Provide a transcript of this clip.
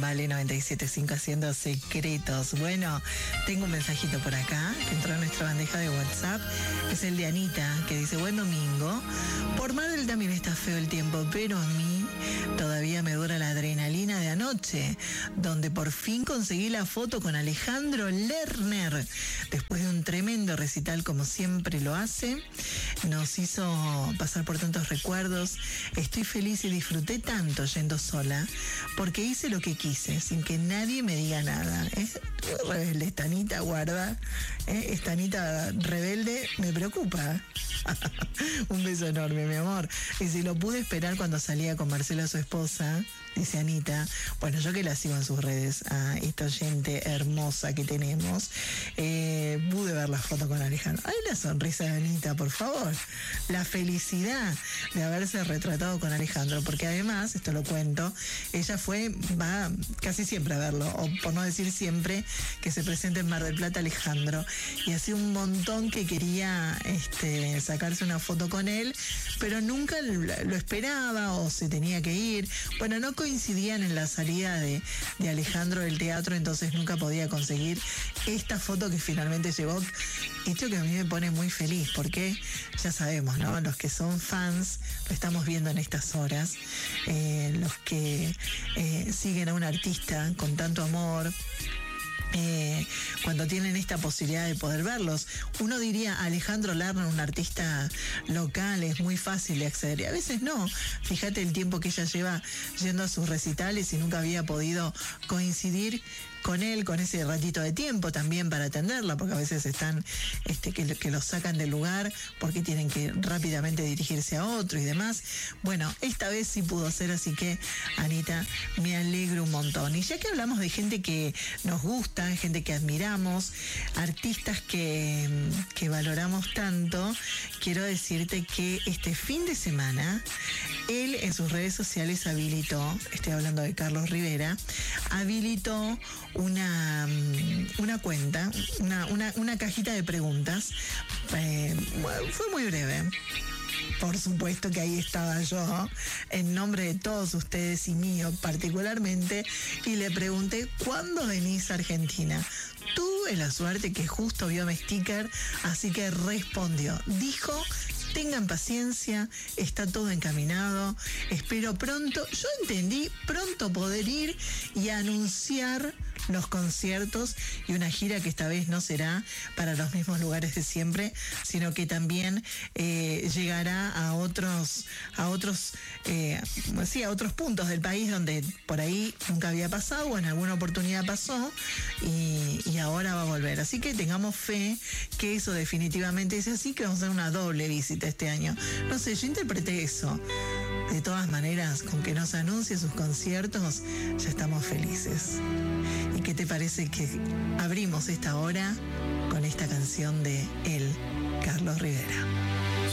Vale 97.5 haciendo secretos. Bueno, tengo un mensajito por acá que entró a nuestra bandeja de WhatsApp. Es el de Anita, que dice: buen domingo. Por Mar del también está feo el tiempo, pero a mí todavía me dura la adrenalina de anoche, donde por fin conseguí la foto con Alejandro Lerner. Después de un tremendo recital, como siempre lo hace, nos hizo pasar por tantos recuerdos. Estoy feliz y disfruté tanto yendo sola, porque hice lo que quise, sin que nadie me diga nada. Rebelde, esta Anita, guarda. Esta Anita rebelde me preocupa. Un beso enorme, mi amor. Y si lo pude esperar cuando salía con Marcela, su esposa, dice Anita. Bueno, yo que la sigo en sus redes, a esta oyente hermosa que tenemos, pude ver la foto con Alejandro. Ay, la sonrisa de Anita, por favor. La felicidad de haberse retratado con Alejandro, porque además, esto lo cuento, ella va casi siempre a verlo, o por no decir siempre, que se presenta en Mar del Plata Alejandro, y hace un montón que quería sacarse una foto con él, pero nunca lo esperaba o se tenía que ir. Bueno, no coincidían en la salida de Alejandro del teatro, entonces nunca podía conseguir esta foto que finalmente llegó. Hecho que a mí me pone muy feliz, porque ya sabemos, ¿no? Los que son fans, lo estamos viendo en estas horas, los que siguen a un artista con tanto amor, cuando tienen esta posibilidad de poder verlos. Uno diría: Alejandro Lerner, un artista local, es muy fácil de acceder, y a veces no. Fíjate el tiempo que ella lleva yendo a sus recitales y nunca había podido coincidir con él, con ese ratito de tiempo también para atenderla, porque a veces están que los sacan del lugar porque tienen que rápidamente dirigirse a otro y demás. Bueno, esta vez sí pudo ser, así que, Anita, me alegro un montón. Y ya que hablamos de gente que nos gusta, gente que admiramos, artistas que valoramos tanto, quiero decirte que este fin de semana él en sus redes sociales habilitó, estoy hablando de Carlos Rivera, habilitó una cuenta, una cajita de preguntas. Fue muy breve. Por supuesto que ahí estaba yo, en nombre de todos ustedes y mío particularmente, y le pregunté: ¿cuándo venís a Argentina? Tuve la suerte que justo vio mi sticker, así que respondió. Dijo: tengan paciencia, está todo encaminado, espero pronto, yo entendí, pronto poder ir y anunciar los conciertos y una gira que esta vez no será para los mismos lugares de siempre, sino que también llegará a otros puntos del país donde por ahí nunca había pasado o en alguna oportunidad pasó, y ahora va a volver. Así que tengamos fe que eso definitivamente es así, que vamos a hacer una doble visita este año. No sé, yo interpreté eso. De todas maneras, con que nos anuncie sus conciertos, ya estamos felices. ¿Y qué te parece que abrimos esta hora con esta canción de él, Carlos Rivera?